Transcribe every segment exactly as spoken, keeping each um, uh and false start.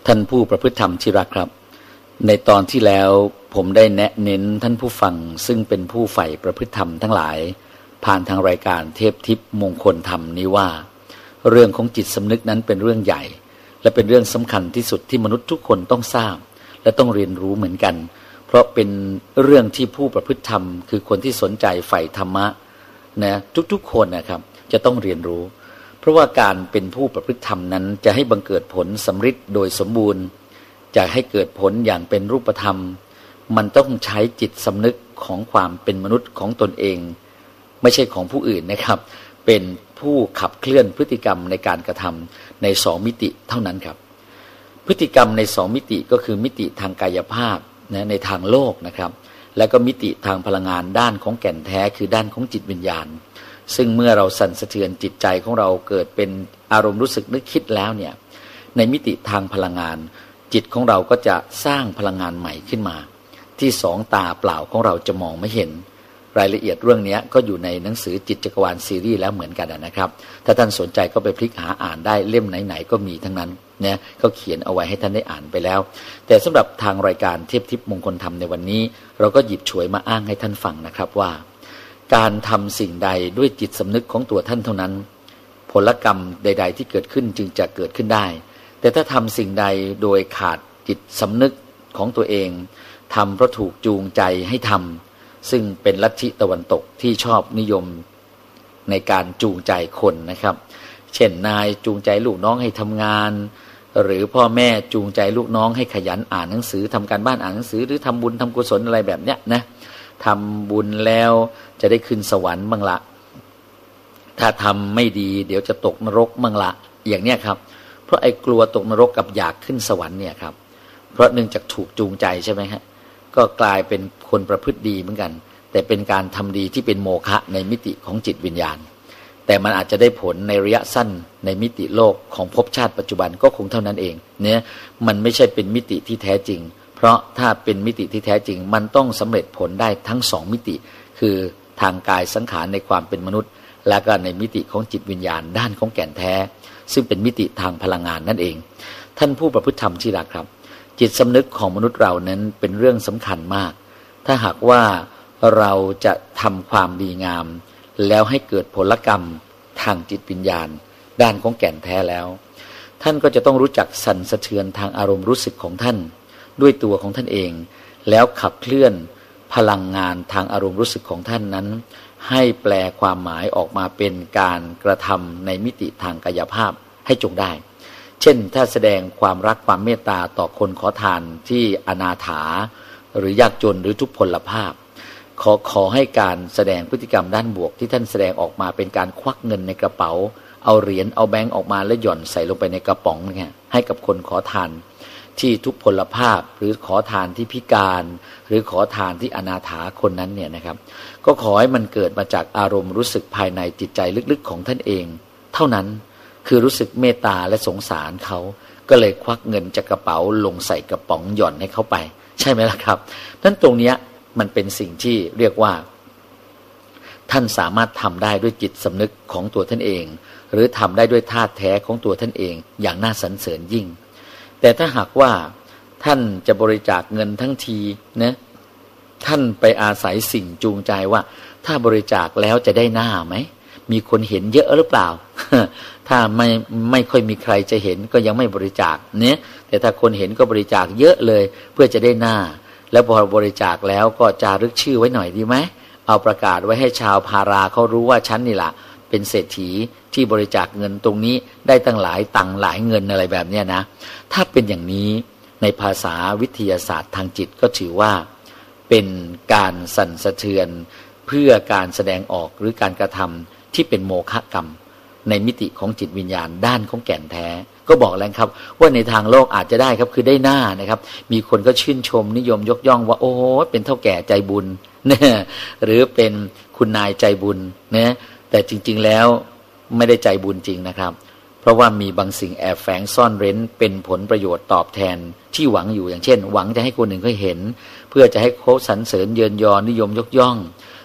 ท่านผู้ประพฤติธรรมที่รักครับในตอนที่แล้วผมได้แนะเน้นท่านผู้ฟังซึ่งเป็นผู้ใฝ่ประพฤติธรรมทั้งหลายผ่านทางรายการเทพทิพย์มงคลธรรมนี้ว่าเรื่องของจิตสำนึกนั้นเป็นเรื่องใหญ่และเป็นเรื่องสำคัญที่สุดที่มนุษย์ทุกคนต้องทราบและต้องเรียนรู้เหมือนกันเพราะเป็นเรื่องที่ผู้ประพฤติธรรมคือคนที่สนใจใฝ่ธรรมะนะทุกๆคนนะครับจะต้องเรียนรู้เพราะว่าการเป็นผู้ประพฤติธรรมนั้นจะให้บังเกิดผลสำฤทธิ์โดยสมบูรณ์จะให้เกิดผลอย่างเป็นรูปธรรมมันต้องใช้จิตสำนึกของความเป็นมนุษย์ของตนเองไม่ใช่ของผู้อื่นนะครับเป็นผู้ขับเคลื่อนพฤติกรรมในการกระทำในสองมิติเท่านั้นครับพฤติกรรมในสองมิติก็คือมิติทางกายภาพนะในทางโลกนะครับและก็มิติทางพลังงานด้านของแก่นแท้คือด้านของจิตวิญญาณซึ่งเมื่อเราสั่นสะเทือนจิตใจของเราเกิดเป็นอารมณ์รู้สึกนึกคิดแล้วเนี่ยในมิติทางพลังงานจิตของเราก็จะสร้างพลังงานใหม่ขึ้นมาที่สองตาเปล่าของเราจะมองไม่เห็นรายละเอียดเรื่องนี้ก็อยู่ในหนังสือจิตจักรวาลซีรีส์แล้วเหมือนกันนะครับถ้าท่านสนใจก็ไปพลิกหาอ่านได้เล่มไหนๆก็มีทั้งนั้นเนี่ยเขาเขียนเอาไว้ให้ท่านได้อ่านไปแล้วแต่สำหรับทางรายการเทพทิพย์มงคลธรรมในวันนี้เราก็หยิบฉวยมาอ้างให้ท่านฟังนะครับว่าการทำสิ่งใดด้วยจิตสำนึกของตัวท่านเท่านั้นผลกรรมใดๆที่เกิดขึ้นจึงจะเกิดขึ้นได้แต่ถ้าทำสิ่งใดโดยขาดจิตสำนึกของตัวเองทำเพราะถูกจูงใจให้ทำซึ่งเป็นลัทธิตะวันตกที่ชอบนิยมในการจูงใจคนนะครับเช่นนายจูงใจลูกน้องให้ทำงานหรือพ่อแม่จูงใจลูกน้องให้ขยันอ่านหนังสือทำการบ้านอ่านหนังสือหรือทำบุญทำกุศลอะไรแบบเนี้ยนะทำบุญแล้วจะได้ขึ้นสวรรค์บ้างละถ้าทำไม่ดีเดี๋ยวจะตกนรกบ้างละอย่างเนี้ยครับเพราะไอ้กลัวตกนรกกับอยากขึ้นสวรรค์เนี่ยครับเพราะเนื่องจากถูกจูงใจใช่ไหมฮะก็กลายเป็นคนประพฤติดีเหมือนกันแต่เป็นการทำดีที่เป็นโมฆะในมิติของจิตวิญญาณแต่มันอาจจะได้ผลในระยะสั้นในมิติโลกของภพชาติปัจจุบันก็คงเท่านั้นเองเนี่ยมันไม่ใช่เป็นมิติที่แท้จริงเพราะถ้าเป็นมิติที่แท้จริงมันต้องสำเร็จผลได้ทั้งสองมิติคือทางกายสังขารในความเป็นมนุษย์และก็ในมิติของจิตวิญญาณด้านของแก่นแท้ซึ่งเป็นมิติทางพลังงานนั่นเองท่านผู้ประพฤติธรรมที่รักครับจิตสำนึกของมนุษย์เรานั้นเป็นเรื่องสำคัญมากถ้าหากว่าเราจะทำความดีงามแล้วให้เกิดผลกรรมทางจิตวิญญาณด้านของแก่นแท้แล้วท่านก็จะต้องรู้จักสั่นสะเทือนทางอารมณ์รู้สึกของท่านด้วยตัวของท่านเองแล้วขับเคลื่อนพลังงานทางอารมณ์รู้สึกของท่านนั้นให้แปลความหมายออกมาเป็นการกระทำในมิติทางกายภาพให้จงได้เช่นถ้าแสดงความรักความเมตตาต่อคนขอทานที่อนาถาหรือยากจนหรือทุพพลภาพขอขอให้การแสดงพฤติกรรมด้านบวกที่ท่านแสดงออกมาเป็นการควักเงินในกระเป๋าเอาเหรียญเอาแบงก์ออกมาแล้วหย่อนใส่ลงไปในกระป๋องเนี่ยให้กับคนขอทานที่ทุพพลภาพหรือขอทานที่พิการหรือขอทานที่อนาถาคนนั้นเนี่ยนะครับก็ขอให้มันเกิดมาจากอารมณ์รู้สึกภายในจิตใจลึกๆของท่านเองเท่านั้นคือรู้สึกเมตตาและสงสารเขาก็เลยควักเงินจากกระเป๋าลงใส่กระป๋องหย่อนให้เขาไปใช่ไหมล่ะครับนั้นตรงเนี้ยมันเป็นสิ่งที่เรียกว่าท่านสามารถทำได้ด้วยจิตสำนึกของตัวท่านเองหรือทำได้ด้วยธาตุแท้ของตัวท่านเองอย่างน่าสรรเสริญยิ่งแต่ถ้าหากว่าท่านจะบริจาคเงินทั้งทีนะท่านไปอาศัยสิ่งจูงใจว่าถ้าบริจาคแล้วจะได้หน้าไหมมีคนเห็นเยอะหรือเปล่า ถ้าไม่ไม่ค่อยมีใครจะเห็นก็ยังไม่บริจาคเนี่ยแต่ถ้าคนเห็นก็บริจาคเยอะเลยเพื่อจะได้หน้าแล้วพอบริจาคแล้วก็จารึกชื่อไว้หน่อยดีไหมเอาประกาศไว้ให้ชาวพาราเขารู้ว่าฉันนี่แหละเป็นเศรษฐีที่บริจาคเงินตรงนี้ได้ตั้งหลายตังหลายเงินอะไรแบบเนี้ยนะถ้าเป็นอย่างนี้ในภาษาวิทยาศาสตร์ทางจิตก็ถือว่าเป็นการสั่นสะเทือนเพื่อการแสดงออกหรือการกระทำที่เป็นโมฆะกรรมในมิติของจิตวิญญาณด้านของแก่นแท้ก็บอกแล้วครับว่าในทางโลกอาจจะได้ครับคือได้หน้านะครับมีคนก็ชื่นชมนิยมยกย่องว่าโอ้โหเป็นเฒ่าแก่ใจบุญเนี่ยหรือเป็นคุณนายใจบุญเนี่ยแต่จริงๆแล้วไม่ได้ใจบุญจริงนะครับเพราะว่ามีบางสิ่งแอบแฝงซ่อนเร้นเป็นผลประโยชน์ตอบแทนที่หวังอยู่อย่างเช่นหวังจะให้คนหนึ่งเขาเห็นเพื่อจะให้เขาสรรเสริญเยินยอนิยมยกย่อง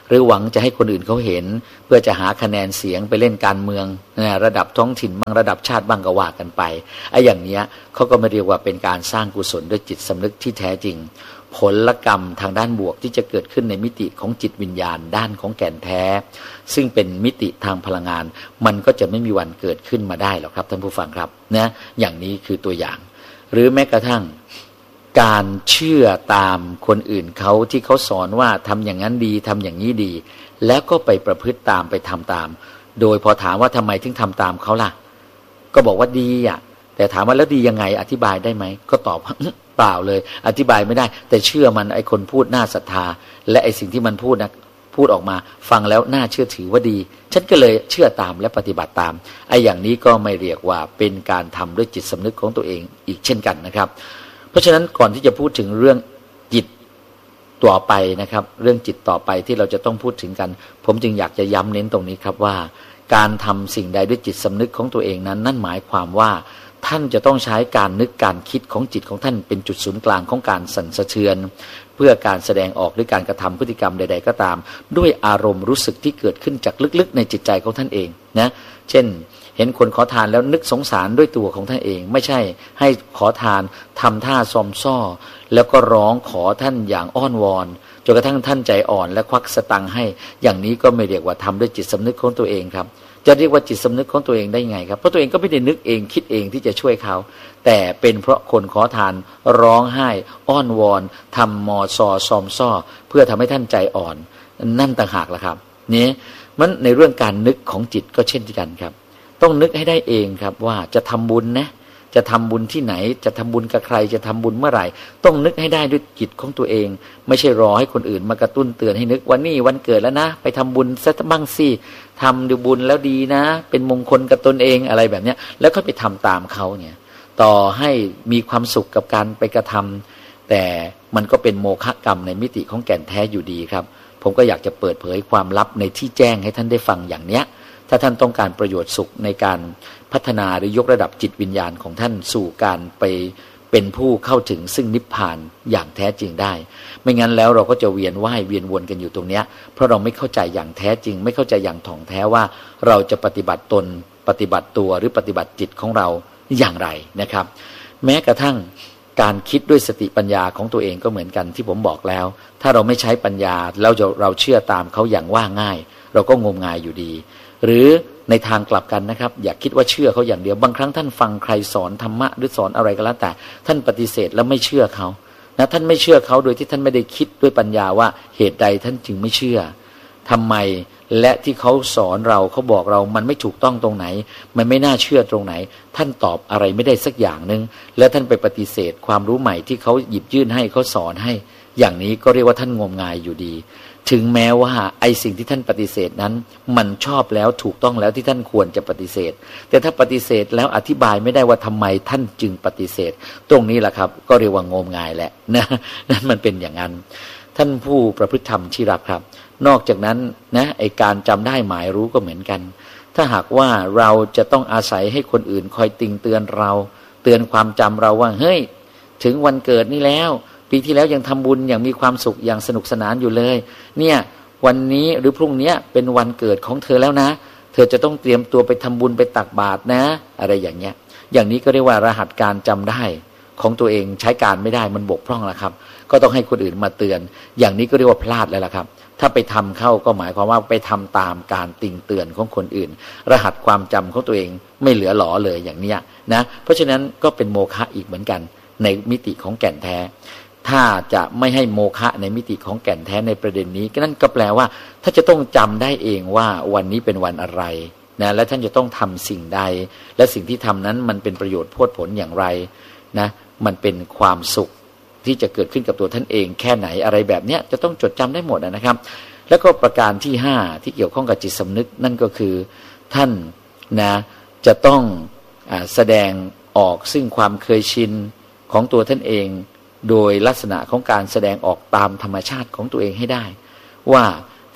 หรือหวังจะให้คนอื่นเขาเห็นเพื่อจะหาคะแนนเสียงไปเล่นการเมืองนะระดับท้องถิ่นบ้างระดับชาติบ้างก็ว่ากันไปไอ้อย่างเนี้ยเขาก็ไม่เรียกว่าเป็นการสร้างกุศลด้วยจิตสำนึกที่แท้จริงผลกรรมทางด้านบวกที่จะเกิดขึ้นในมิติของจิตวิญญาณด้านของแก่นแท้ซึ่งเป็นมิติทางพลังงานมันก็จะไม่มีวันเกิดขึ้นมาได้หรอกครับท่านผู้ฟังครับนะอย่างนี้คือตัวอย่างหรือแม้กระทั่งการเชื่อตามคนอื่นเขาที่เขาสอนว่าทำอย่างนั้นดีทำอย่างนี้ดีแล้วก็ไปประพฤติตามไปทำตามโดยพอถามว่าทำไมถึงทำตามเขาล่ะก็บอกว่าดีอ่ะแต่ถามว่าแล้วดียังไงอธิบายได้ไหมก็ตอบเปล่าเลยอธิบายไม่ได้แต่เชื่อมันไอ้คนพูดน่าศรัทธาและไอ้สิ่งที่มันพูดนะพูดออกมาฟังแล้วน่าเชื่อถือว่าดีฉันก็เลยเชื่อตามและปฏิบัติตามไอ้อย่างนี้ก็ไม่เรียกว่าเป็นการทำด้วยจิตสำนึกของตัวเองอีกเช่นกันนะครับเพราะฉะนั้นก่อนที่จะพูดถึงเรื่องจิตต่อไปนะครับเรื่องจิตต่อไปที่เราจะต้องพูดถึงกันผมจึงอยากจะย้ำเน้นตรงนี้ครับว่าการทำสิ่งใดด้วยจิตสำนึกของตัวเองนั้นนั่นหมายความว่าท่านจะต้องใช้การนึกการคิดของจิตของท่านเป็นจุดศูนย์กลางของการสั่นสะเทือนเพื่อการแสดงออกหรือการกระทำพฤติกรรมใดๆก็ตามด้วยอารมณ์รู้สึกที่เกิดขึ้นจากลึกๆในจิตใจของท่านเองนะเช่นเห็นคนขอทานแล้วนึกสงสารด้วยตัวของท่านเองไม่ใช่ให้ขอทานทำท่าซอมซ่อแล้วก็ร้องขอท่านอย่างอ้อนวอนจนกระทั่งท่านใจอ่อนและควักสตังค์ให้อย่างนี้ก็ไม่เรียกว่าทำด้วยจิตสำนึกของตัวเองครับจะเรียกว่าจิตสำนึกของตัวเองได้ไงครับเพราะตัวเองก็ไม่ได้นึกเองคิดเองที่จะช่วยเขาแต่เป็นเพราะคนขอทานร้องไห้อ้อนวอนทำมอซอซอมซ่อเพื่อทำให้ท่านใจอ่อนนั่นต่างหากล่ะครับนี่มันในเรื่องการนึกของจิตก็เช่นกันครับต้องนึกให้ได้เองครับว่าจะทำบุญนะจะทำบุญที่ไหนจะทำบุญกับใครจะทำบุญเมื่อไหร่ต้องนึกให้ได้ด้วยจิตของตัวเองไม่ใช่รอให้คนอื่นมากระตุ้นเตือนให้นึกว่านี่วันเกิดแล้วนะไปทำบุญซะบ้างสิทำดูบุญแล้วดีนะเป็นมงคลกับตนเองอะไรแบบนี้แล้วก็ไปทำตามเขาเนี่ยต่อให้มีความสุขกับการไปกระทำแต่มันก็เป็นโมฆะกรรมในมิติของแก่นแท้อยู่ดีครับผมก็อยากจะเปิดเผยความลับในที่แจ้งให้ท่านได้ฟังอย่างเนี้ยถ้าท่านต้องการประโยชน์สุขในการพัฒนาหรือยกระดับจิตวิญญาณของท่านสู่การไปเป็นผู้เข้าถึงซึ่งนิพพานอย่างแท้จริงได้ไม่งั้นแล้วเราก็จะเวียนว่ายเวียนวนกันอยู่ตรงเนี้ยเพราะเราไม่เข้าใจอย่างแท้จริงไม่เข้าใจอย่างถ่องแท้ว่าเราจะปฏิบัติตนปฏิบัติตัวหรือปฏิบัติจิตของเราอย่างไรนะครับแม้กระทั่งการคิดด้วยสติปัญญาของตัวเองก็เหมือนกันที่ผมบอกแล้วถ้าเราไม่ใช้ปัญญาแล้วเราเชื่อตามเขาอย่างว่าง่ายเราก็งมงายอยู่ดีหรือในทางกลับกันนะครับอย่าคิดว่าเชื่อเขาอย่างเดียวบางครั้งท่านฟังใครสอนธรรมะหรือสอนอะไรก็แล้วแต่ท่านปฏิเสธแล้วไม่เชื่อเขานะท่านไม่เชื่อเขาโดยที่ท่านไม่ได้คิดด้วยปัญญาว่าเหตุใดท่านจึงไม่เชื่อทำไมและที่เขาสอนเราเขาบอกเรามันไม่ถูกต้องตรงไหนมันไม่น่าเชื่อตรงไหนท่านตอบอะไรไม่ได้สักอย่างนึงแล้วท่านไปปฏิเสธความรู้ใหม่ที่เขาหยิบยื่นให้เขาสอนให้อย่างนี้ก็เรียกว่าท่านงมงายอยู่ดีถึงแม้ว่าไอ้สิ่งที่ท่านปฏิเสธนั้นมันชอบแล้วถูกต้องแล้วที่ท่านควรจะปฏิเสธแต่ถ้าปฏิเสธแล้วอธิบายไม่ได้ว่าทำไมท่านจึงปฏิเสธตรงนี้แหละครับก็เรียกว่างมงายแหละนะนั่นมันเป็นอย่างนั้นท่านผู้ประพฤติธรรมที่รักครับนอกจากนั้นนะไอ้การจำได้หมายรู้ก็เหมือนกันถ้าหากว่าเราจะต้องอาศัยให้คนอื่นคอยติงเตือนเราเตือนความจำเราว่าเฮ้ยถึงวันเกิดนี่แล้วปีที่แล้วยังทำบุญอย่างมีความสุขอย่างสนุกสนานอยู่เลยเนี่ยวันนี้หรือพรุ่งนี้เป็นวันเกิดของเธอแล้วนะเธอจะต้องเตรียมตัวไปทำบุญไปตักบาตรนะอะไรอย่างเงี้ยอย่างนี้ก็เรียกว่ารหัสการจำได้ของตัวเองใช้การไม่ได้มันบกพร่องแล้วครับก็ต้องให้คนอื่นมาเตือนอย่างนี้ก็เรียกว่าพลาดแล้วล่ะครับถ้าไปทำเข้าก็หมายความว่าไปทำตามการติงเตือนของคนอื่นรหัสความจำของตัวเองไม่เหลือหลอเลยอย่างเนี้ยนะเพราะฉะนั้นก็เป็นโมฆะอีกเหมือนกันในมิติของแก่นแท้ถ้าจะไม่ให้โมฆะในมิติของแก่นแท้ในประเด็นนี้ก็นั่นก็แปลว่าถ้าจะต้องจำได้เองว่าวันนี้เป็นวันอะไรนะและท่านจะต้องทำสิ่งใดและสิ่งที่ทำนั้นมันเป็นประโยชน์โพดผลอย่างไรนะมันเป็นความสุขที่จะเกิดขึ้นกับตัวท่านเองแค่ไหนอะไรแบบเนี้ยจะต้องจดจำได้หมดนะครับแล้วก็ประการที่ห้าที่เกี่ยวข้องกับจิตสำนึกนั่นก็คือท่านนะจะต้องอ่าแสดงออกซึ่งความเคยชินของตัวท่านเองโดยลักษณะของการแสดงออกตามธรรมชาติของตัวเองให้ได้ว่า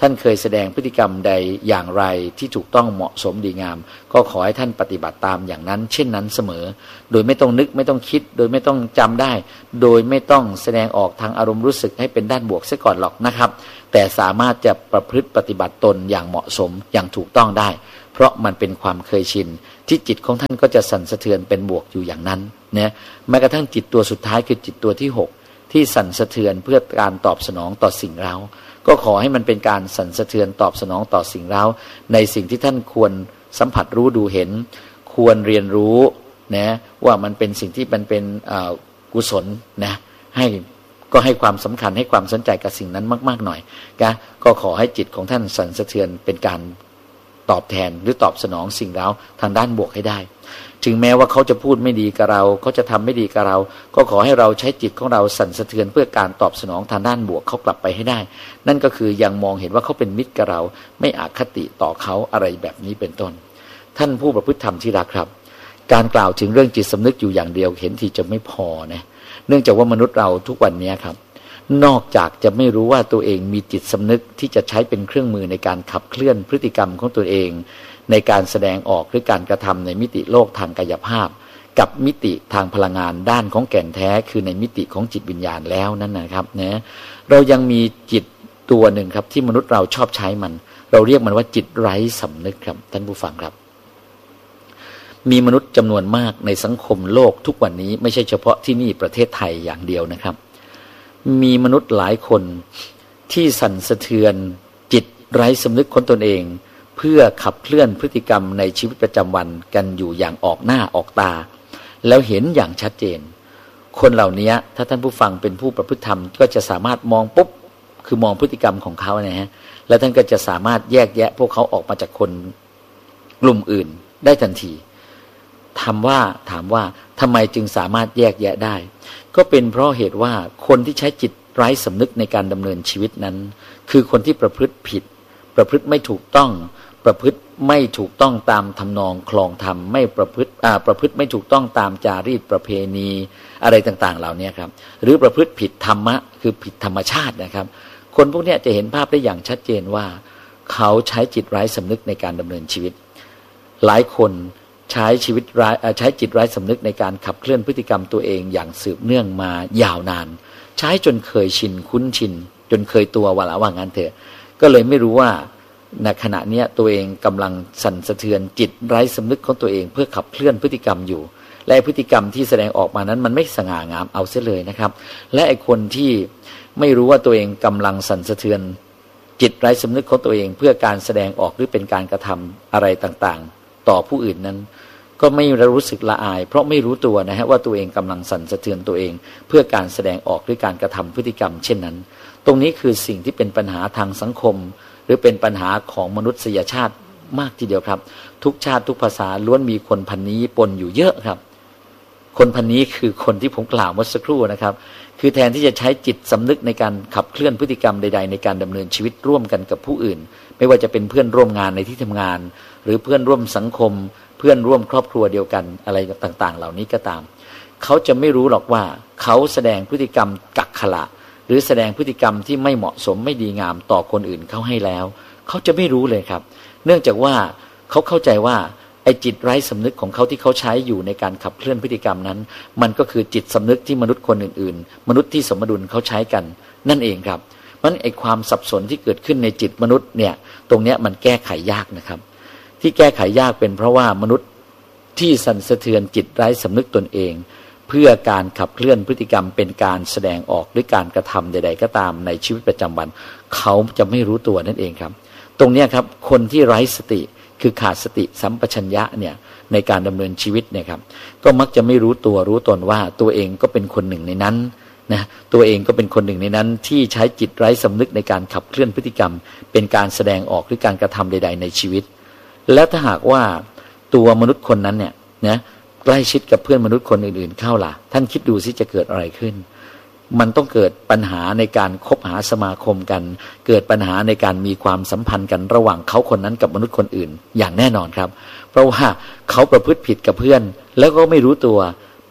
ท่านเคยแสดงพฤติกรรมใดอย่างไรที่ถูกต้องเหมาะสมดีงามก็ขอให้ท่านปฏิบัติตามอย่างนั้นเช่นนั้นเสมอโดยไม่ต้องนึกไม่ต้องคิดโดยไม่ต้องจำได้โดยไม่ต้องแสดงออกทางอารมณ์รู้สึกให้เป็นด้านบวกเสียก่อนหรอกนะครับแต่สามารถจะประพฤติปฏิบัติตนอย่างเหมาะสมอย่างถูกต้องได้เพราะมันเป็นความเคยชินที่จิตของท่านก็จะสั่นสะเทือนเป็นบวกอยู่อย่างนั้นนะแม้กระทั่งจิตตัวสุดท้ายคือจิตตัวที่หกที่สั่นสะเทือนเพื่อการตอบสนองต่อสิ่งเร้าก็ขอให้มันเป็นการสั่นสะเทือนตอบสนองต่อสิ่งเร้าในสิ่งที่ท่านควรสัมผัสรู้ดูเห็นควรเรียนรู้นะว่ามันเป็นสิ่งที่มันเป็นกุศลนะให้ก็ให้ความสำคัญให้ความสนใจกับสิ่งนั้นมากๆหน่อยนะก็ขอให้จิตของท่านสั่นสะเทือนเป็นการตอบแทนหรือตอบสนองสิ่งเร้าทางด้านบวกให้ได้ถึงแม้ว่าเขาจะพูดไม่ดีกับเราเขาจะทำไม่ดีกับเราก็ขอให้เราใช้จิตของเราสั่นสะเทือนเพื่อการตอบสนองทางด้านบวกเขากลับไปให้ได้นั่นก็คือยังมองเห็นว่าเขาเป็นมิตรกับเราไม่อคติต่อเขาอะไรแบบนี้เป็นต้นท่านผู้ประพฤติธรรมที่รักครับการกล่าวถึงเรื่องจิตสำนึกอยู่อย่างเดียวเห็นทีจะไม่พอนะเนื่องจากว่ามนุษย์เราทุกวันนี้ครับนอกจากจะไม่รู้ว่าตัวเองมีจิตสำนึกที่จะใช้เป็นเครื่องมือในการขับเคลื่อนพฤติกรรมของตัวเองในการแสดงออกหรือการกระทำในมิติโลกทางกายภาพกับมิติทางพลังงานด้านของแก่นแท้คือในมิติของจิตวิญญาณแล้วนั่นนะครับนะเรายังมีจิตตัวหนึ่งครับที่มนุษย์เราชอบใช้มันเราเรียกมันว่าจิตไร้สำนึกครับท่านผู้ฟังครับมีมนุษย์จำนวนมากในสังคมโลกทุกวันนี้ไม่ใช่เฉพาะที่นี่ประเทศไทยอย่างเดียวนะครับมีมนุษย์หลายคนที่สั่นสะเทือนจิตไร้สำนึกของตนเองเพื่อขับเคลื่อนพฤติกรรมในชีวิตประจำวันกันอยู่อย่างออกหน้าออกตาแล้วเห็นอย่างชัดเจนคนเหล่านี้ถ้าท่านผู้ฟังเป็นผู้ประพฤติธรรมก็จะสามารถมองปุ๊บคือมองพฤติกรรมของเขานะฮะแล้วท่านก็จะสามารถแยกแยะพวกเขาออกมาจากคนกลุ่มอื่นได้ทันทีถามว่าถามว่าทำไมจึงสามารถแยกแยะได้ก็เป็นเพราะเหตุว่าคนที่ใช้จิตไร้สำนึกในการดำเนินชีวิตนั้นคือคนที่ประพฤติผิดประพฤติไม่ถูกต้องประพฤติไม่ถูกต้องตามทำนองคลองธรรมไม่ประพฤติอ่าประพฤติไม่ถูกต้องตามจารีตประเพณีอะไรต่างๆเหล่านี้ครับหรือประพฤติผิดธรรมะคือผิดธรรมชาตินะครับคนพวกนี้จะเห็นภาพได้อย่างชัดเจนว่าเขาใช้จิตไร้สำนึกในการดำเนินชีวิตหลายคนใช้ชีวิตร้ายใช้จิตไร้สำนึกในการขับเคลื่อนพฤติกรรมตัวเองอย่างสืบเนื่องมายาวนานใช้จนเคยชินคุ้นชินจนเคยตัวว่าละว่างั้นเถอะก็เลยไม่รู้ว่าในขณะนี้ตัวเองกำลังสั่นสะเทือนจิตไร้สำนึกของตัวเองเพื่อขับเคลื่อนพฤติกรรมอยู่และพฤติกรรมที่แสดงออกมานั้นมันไม่สง่างามเอาเสียเลยนะครับและไอ้คนที่ไม่รู้ว่าตัวเองกำลังสั่นสะเทือนจิตไร้สำนึกของตัวเองเพื่อการแสดงออกหรือเป็นการกระทำอะไรต่างๆต่อผู้อื่นนั้นก็ไม่รู้สึกละอายเพราะไม่รู้ตัวนะฮะว่าตัวเองกำลังสั่นสะเทือนตัวเองเพื่อการแสดงออกหรือการกระทำพฤติกรรมเช่นนั้นตรงนี้คือสิ่งที่เป็นปัญหาทางสังคมหรือเป็นปัญหาของมนุษยชาติมากทีเดียวครับทุกชาติทุกภาษาล้วนมีคนพันนี้ปนอยู่เยอะครับคนพันนี้คือคนที่ผมกล่าวเมื่อสักครู่นะครับคือแทนที่จะใช้จิตสำนึกในการขับเคลื่อนพฤติกรรมใดๆในการดำเนินชีวิตร่วมกันกับผู้อื่นไม่ว่าจะเป็นเพื่อนร่วมงานในที่ทำงานหรือเพื่อนร่วมสังคมเพื่อนร่วมครอบครัวเดียวกันอะไรต่างๆเหล่านี้ก็ตามเขาจะไม่รู้หรอกว่าเขาแสดงพฤติกรรมกักขละหรือแสดงพฤติกรรมที่ไม่เหมาะสมไม่ดีงามต่อคนอื่นเขาให้แล้วเขาจะไม่รู้เลยครับเนื่องจากว่าเขาเข้าใจว่าไอ้จิตไร้สำนึกของเขาที่เขาใช้อยู่ในการขับเคลื่อนพฤติกรรมนั้นมันก็คือจิตสำนึกที่มนุษย์คนอื่นๆมนุษย์ที่สมดุลเขาใช้กันนั่นเองครับเพราะฉะนั้นไอ้ความสับสนที่เกิดขึ้นในจิตมนุษย์เนี่ยตรงเนี้ยมันแก้ไขยากนะครับที่แก้ไขยากเป็นเพราะว่ามนุษย์ที่สั่นสะเทือนจิตไร้สำนึกตนเองเพื่อการขับเคลื่อนพฤติกรรมเป็นการแสดงออกหรือการกระทำใดๆก็ตามในชีวิตประจำวันเขาจะไม่รู้ตัวนั่นเองครับตรงนี้ครับคนที่ไร้สติคือขาดสติสัมปชัญญะเนี่ยในการดำเนินชีวิตเนี่ยครับก็มักจะไม่รู้ตัวรู้ตนว่าตัวเองก็เป็นคนหนึ่งในนั้นนะตัวเองก็เป็นคนหนึ่งในนั้นที่ใช้จิตไร้สำนึกในการขับเคลื่อนพฤติกรรมเป็นการแสดงออกหรือการกระทำใดๆในชีวิตแล้วถ้าหากว่าตัวมนุษย์คนนั้นเนี่ยนะใกล้ชิดกับเพื่อนมนุษย์คนอื่นๆเข้าล่ะท่านคิดดูสิจะเกิดอะไรขึ้นมันต้องเกิดปัญหาในการคบหาสมาคมกันเกิดปัญหาในการมีความสัมพันธ์กันระหว่างเขาคนนั้นกับมนุษย์คนอื่นอย่างแน่นอนครับเพราะว่าเขาประพฤติผิดกับเพื่อนแล้วก็ไม่รู้ตัว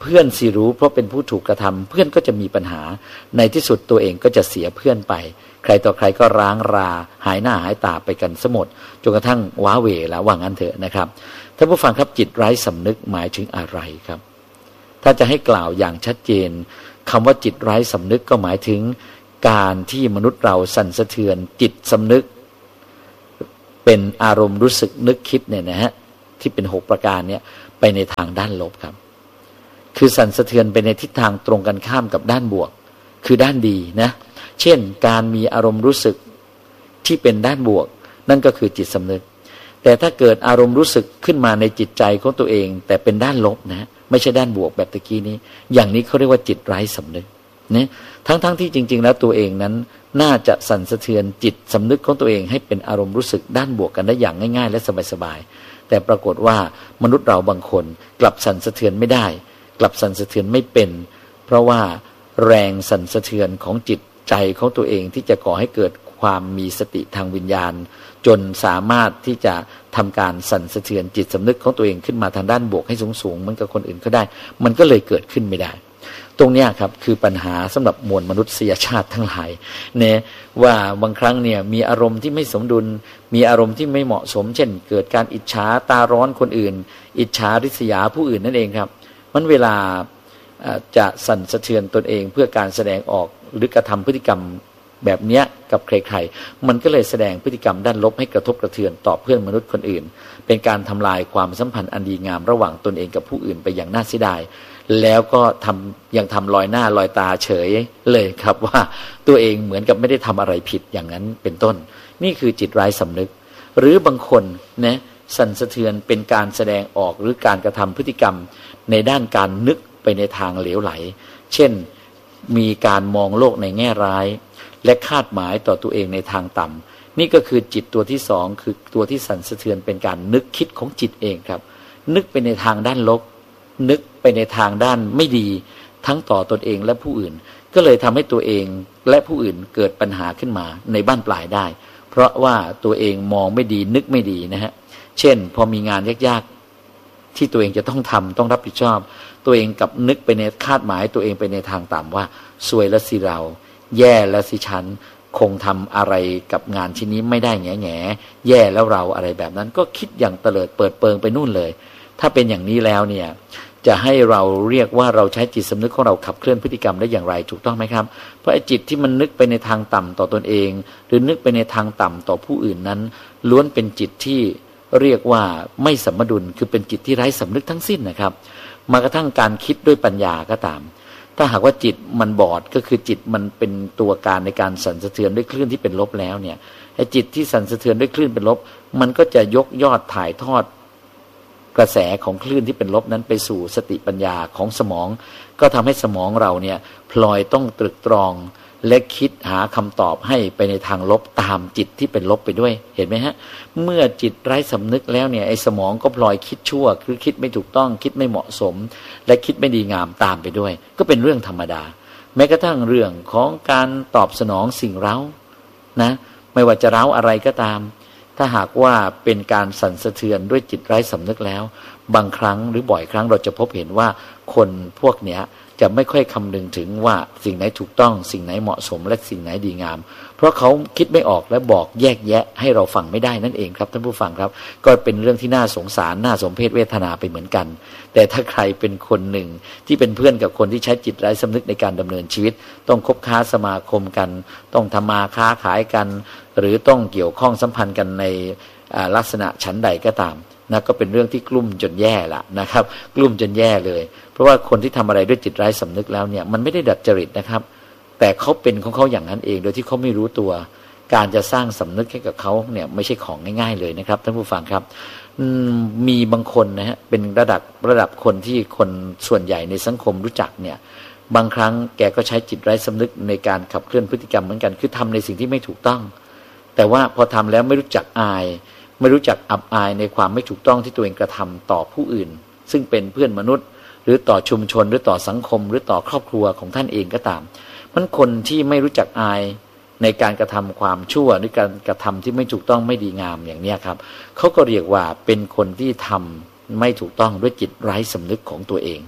เพื่อนสิรู้เพราะเป็นผู้ถูกกระทำเพื่อนก็จะมีปัญหาในที่สุดตัวเองก็จะเสียเพื่อนไปใครต่อใครก็ร้างราหายหน้าหายตาไปกันสมดจนกระทั่งว้าเหวแล้วว่างั้นเถอะนะครับท่านผู้ฟังครับจิตไร้สำนึกหมายถึงอะไรครับถ้าจะให้กล่าวอย่างชัดเจนคำว่าจิตไร้สำนึกก็หมายถึงการที่มนุษย์เราสั่นสะเทือนจิตสำนึกเป็นอารมณ์รู้สึกนึกคิดเนี่ยนะฮะที่เป็นหกประการเนี่ยไปในทางด้านลบครับคือสั่นสะเทือนไปในทิศทางตรงกันข้ามกับด้านบวกคือด้านดีนะเช่นการมีอารมณ์รู้สึกที่เป็นด้านบวกนั่นก็คือจิตสำนึกแต่ถ้าเกิดอารมณ์รู้สึกขึ้นมาในจิตใจของตัวเองแต่เป็นด้านลบนะไม่ใช่ด้านบวกแบบตะกี้นี้อย่างนี้เขาเรียกว่าจิตไร้สำนึกนะทั้งๆ ท, ที่จริงๆแล้วตัวเองนั้นน่าจะสั่นสะเทือนจิตสำนึกของตัวเองให้เป็นอารมณ์รู้สึกด้านบวกกันได้อย่างง่ายๆและสบายๆแต่ปรากฏว่ามนุษย์เราบางคนกลับสั่นสะเทือนไม่ได้กลับสั่นสะเทือนไม่เป็นเพราะว่าแรงสั่นสะเทือนของจิตใจของตัวเองที่จะก่อให้เกิดความมีสติทางวิญญาณจนสามารถที่จะทำการสั่นสะเทือนจิตสำนึกของตัวเองขึ้นมาทางด้านบวกให้สูงๆเหมือนกับคนอื่นก็ได้มันก็เลยเกิดขึ้นไม่ได้ตรงนี้ครับคือปัญหาสำหรับมวลมนุษยชาติทั้งหลายเนี่ยว่าบางครั้งเนี่ยมีอารมณ์ที่ไม่สมดุลมีอารมณ์ที่ไม่เหมาะสมเช่นเกิดการอิจฉาตาร้อนคนอื่นอิจฉาริษยาผู้อื่นนั่นเองครับมันเวลาจะสั่นสะเทือนตนเองเพื่อการแสดงออกหรือกระทำพฤติกรรมแบบเนี้ยกับใครๆมันก็เลยแสดงพฤติกรรมด้านลบให้กระทบกระเทือนต่อเพื่อนมนุษย์คนอื่นเป็นการทำลายความสัมพันธ์อันดีงามระหว่างตนเองกับผู้อื่นไปอย่างน่าเสียดายแล้วก็ทำยังทำลอยหน้าลอยตาเฉยเลยครับว่าตัวเองเหมือนกับไม่ได้ทำอะไรผิดอย่างนั้นเป็นต้นนี่คือจิตไร้สำนึกหรือบางคนนะสั่นสะเทือนเป็นการแสดงออกหรือการกระทำพฤติกรรมในด้านการนึกไปในทางเหลวไหลเช่นมีการมองโลกในแง่ร้ายและคาดหมายต่อตัวเองในทางต่ำนี่ก็คือจิตตัวที่สองคือตัวที่สั่นสะเทือนเป็นการนึกคิดของจิตเองครับนึกไปในทางด้านลบนึกไปในทางด้านไม่ดีทั้งต่อตนเองและผู้อื่นก็เลยทำให้ตัวเองและผู้อื่นเกิดปัญหาขึ้นมาในบ้านปลายได้เพราะว่าตัวเองมองไม่ดีนึกไม่ดีนะฮะเช่นพอมีงานยากๆที่ตัวเองจะต้องทำต้องรับผิดชอบตัวเองกับนึกไปในคาดหมายตัวเองไปในทางต่ำว่าซวยละสิเราแย่แล้วสิฉันคงทำอะไรกับงานชิ้นนี้ไม่ได้แง่แง่แย่แล้วเราอะไรแบบนั้นก็คิดอย่างเตลิดเปิดเปิงไปนู่นเลยถ้าเป็นอย่างนี้แล้วเนี่ยจะให้เราเรียกว่าเราใช้จิตสำนึกของเราขับเคลื่อนพฤติกรรมได้อย่างไรถูกต้องไหมครับเพราะไอ้จิตที่มันนึกไปในทางต่ำต่อตนเองหรือนึกไปในทางต่ำต่อผู้อื่นนั้นล้วนเป็นจิตที่เรียกว่าไม่สมดุลคือเป็นจิตที่ไร้สำนึกทั้งสิ้นนะครับมากระทั่งการคิดด้วยปัญญาก็ตามถ้าหากว่าจิตมันบอดก็คือจิตมันเป็นตัวการในการสั่นสะเทือนด้วยคลื่นที่เป็นลบแล้วเนี่ยไอ้จิตที่สั่นสะเทือนด้วยคลื่นเป็นลบมันก็จะยกยอดถ่ายทอดกระแสของคลื่นที่เป็นลบนั้นไปสู่สติปัญญาของสมองก็ทำให้สมองเราเนี่ยพลอยต้องตรึกตรองและคิดหาคำตอบให้ไปในทางลบตามจิตที่เป็นลบไปด้วยเห็นไหมฮะเมื่อจิตไร้สำนึกแล้วเนี่ยไอ้สมองก็พลอยคิดชั่วคือคิดไม่ถูกต้องคิดไม่เหมาะสมและคิดไม่ดีงามตามไปด้วยก็เป็นเรื่องธรรมดาแม้กระทั่งเรื่องของการตอบสนองสิ่งเร้านะไม่ว่าจะเร้าอะไรก็ตามถ้าหากว่าเป็นการสั่นสะเทือนด้วยจิตไร้สำนึกแล้วบางครั้งหรือบ่อยครั้งเราจะพบเห็นว่าคนพวกเนี้ยจะไม่ค่อยคำนึงถึงว่าสิ่งไหนถูกต้องสิ่งไหนเหมาะสมและสิ่งไหนดีงามเพราะเขาคิดไม่ออกและบอกแยกแยะให้เราฟังไม่ได้นั่นเองครับท่านผู้ฟังครับก็เป็นเรื่องที่น่าสงสารน่าสมเพชเวทนาไปเหมือนกันแต่ถ้าใครเป็นคนหนึ่งที่เป็นเพื่อนกับคนที่ใช้จิตไร้สำนึกในการดำเนินชีวิตต้องคบค้าสมาคมกันต้องทำมาค้าขายกันหรือต้องเกี่ยวข้องสัมพันธ์กันในลักษณะชั้นใดก็ตามนะก็เป็นเรื่องที่กลุ้มจนแย่ละนะครับกลุ้มจนแย่เลยเพราะว่าคนที่ทำอะไรด้วยจิตไร้สำนึกแล้วเนี่ยมันไม่ได้ดัดจริตนะครับแต่เขาเป็นของเขาอย่างนั้นเองโดยที่เขาไม่รู้ตัวการจะสร้างสำนึกให้กับเขาเนี่ยไม่ใช่ของง่ายๆเลยนะครับท่านผู้ฟังครับมีบางคนนะฮะเป็นระดับระดับคนที่คนส่วนใหญ่ในสังคมรู้จักเนี่ยบางครั้งแกก็ใช้จิตไร้สำนึกในการขับเคลื่อนพฤติกรรมเหมือนกันคือทำในสิ่งที่ไม่ถูกต้องแต่ว่าพอทำแล้วไม่รู้จักอายไม่รู้จักอับอายในความไม่ถูกต้องที่ตัวเองกระทำต่อผู้อื่นซึ่งเป็นเพื่อนมนุษย์หรือต่อชุมชนหรือต่อสังคมหรือต่อครอบครัวของท่านเองก็ตามมันคนที่ไม่รู้จักอายในการกระทำความชั่วหรือการกระทำที่ไม่ถูกต้องไม่ดีงามอย่างนี้ครับเขาก็เรียกว่าเป็นคนที่ทำไม่ถูกต้องด้วยจิตไร้สำนึกของตัวเอง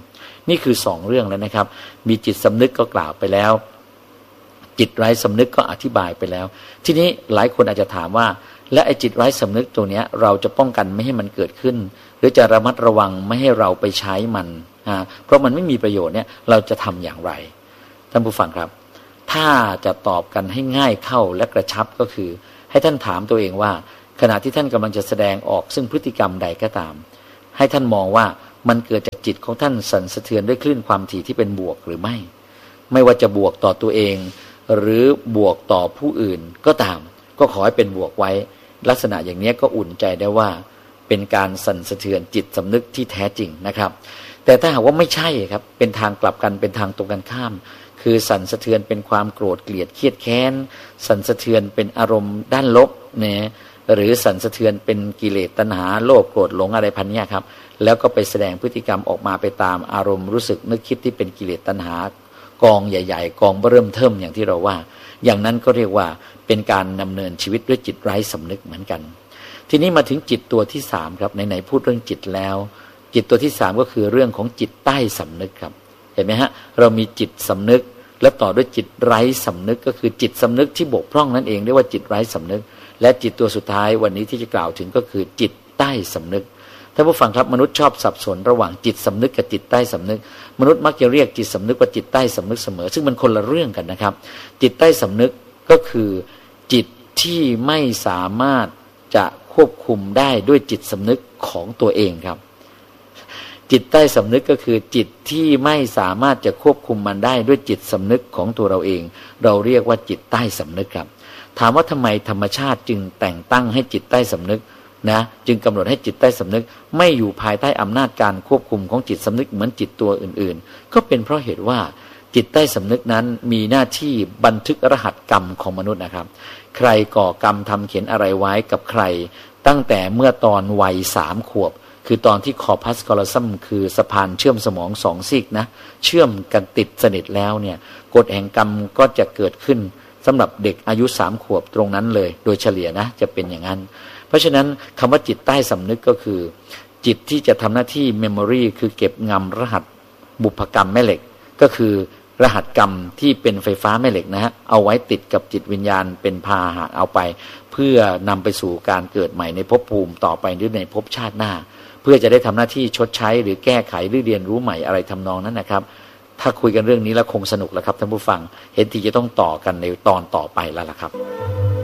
นี่คือสองเรื่องแล้วนะครับมีจิตสำนึกก็กล่าวไปแล้วจิตไร้สำนึกก็อธิบายไปแล้วทีนี้หลายคนอาจจะถามว่าและไอ้จิตไร้สำนึกตัวเนี้ยเราจะป้องกันไม่ให้มันเกิดขึ้นหรือจะระมัดระวังไม่ให้เราไปใช้มันนะเพราะมันไม่มีประโยชน์เนี่ยเราจะทำอย่างไรท่านผู้ฟังครับถ้าจะตอบกันให้ง่ายเข้าและกระชับก็คือให้ท่านถามตัวเองว่าขณะที่ท่านกำลังจะแสดงออกซึ่งพฤติกรรมใดก็ตามให้ท่านมองว่ามันเกิดจากจิตของท่านสั่นสะเทือนด้วยคลื่นความถี่ที่เป็นบวกหรือไม่ไม่ว่าจะบวกต่อตัวเองหรือบวกต่อผู้อื่นก็ตามก็ขอให้เป็นบวกไว้ลักษณะอย่างนี้ก็อุ่นใจได้ว่าเป็นการสั่นสะเทือนจิตสำนึกที่แท้จริงนะครับแต่ถ้าหากว่าไม่ใช่ครับเป็นทางกลับกันเป็นทางตรงกันข้ามคือสั่นสะเทือนเป็นความโกรธเกลียดเครียดแค้นสั่นสะเทือนเป็นอารมณ์ด้านลบเนี่ยหรือสั่นสะเทือนเป็นกิเลสตัณหาโลภโกรธหลงอะไรพันนี้ครับแล้วก็ไปแสดงพฤติกรรมออกมาไปตามอารมณ์รู้สึกนึกคิดที่เป็นกิเลสตัณหากองใหญ่ๆกองเริ่มเทิมอย่างที่เราว่าอย่างนั้นก็เรียกว่าเป็นการดำเนินชีวิตด้วยจิตไร้สำนึกเหมือนกันทีนี้มาถึงจิตตัวที่สามครับไหนๆพูดเรื่องจิตแล้วจิตตัวที่สามก็คือเรื่องของจิตใต้สำนึกครับเห็นไหมฮะเรามีจิตสำนึกและต่อด้วยจิตไร้สำนึกก็คือจิตสำนึกที่บกพร่องนั่นเองเรียกว่าจิตไร้สำนึกและจิตตัวสุดท้ายวันนี้ที่จะกล่าวถึงก็คือจิตใต้สำนึกท่านผู้ฟังครับมนุษย์ชอบสับสนระหว่างจิตสำนึกกับจิตใต้สำนึกมนุษย์มักจะเรียกจิตสำนึกว่าจิตใต้สำนึกเสมอซึ่งมันคนละเรื่องกันนะครับจิตใต้สำนึกก็คือจิตที่ไม่สามารถจะควบคุมได้ด้วยจิตสำนึกของตัวเองครับจิตใต้สำนึกก็คือจิตที่ไม่สามารถจะควบคุมมันได้ด้วยจิตสำนึกของตัวเราเองเราเรียกว่าจิตใต้สำนึกครับถามว่าทำไมธรรมชาติจึงแต่งตั้งให้จิตใต้สำนึกนะจึงกำหนดให้จิตใต้สำนึกไม่อยู่ภายใต้อำนาจการควบคุมของจิตสำนึกเหมือนจิตตัวอื่นๆก็เป็นเพราะเหตุว่าจิตใต้สำนึกนั้นมีหน้าที่บันทึกรหัสกรรมของมนุษย์นะครับใครก่อกรรมทำเขียนอะไรไว้กับใครตั้งแต่เมื่อตอนวัยสามขวบคือตอนที่คอพัสคอลซัมคือสะพานเชื่อมสมองสองซีกนะเชื่อมกันติดสนิทแล้วเนี่ยกฎแห่งกรรมก็จะเกิดขึ้นสำหรับเด็กอายุสามขวบตรงนั้นเลยโดยเฉลี่ยนะจะเป็นอย่างนั้นเพราะฉะนั้นคำว่าจิตใต้สำนึกก็คือจิตที่จะทำหน้าที่เมมโมรีคือเก็บงำรหัสบุพกรรมแม่เหล็กก็คือรหัสกรรมที่เป็นไฟฟ้าแม่เหล็กนะฮะเอาไว้ติดกับจิตวิญญาณเป็นพาหะเอาไปเพื่อนำไปสู่การเกิดใหม่ในภพภูมิต่อไปหรือในภพชาติหน้าเพื่อจะได้ทำหน้าที่ชดใช้หรือแก้ไขหรือเรียนรู้ใหม่อะไรทำนองนั้นนะครับถ้าคุยกันเรื่องนี้แล้วคงสนุกแล้วครับท่านผู้ฟังเห็นทีจะต้องต่อกันในตอนต่อไปแล้วล่ะครับ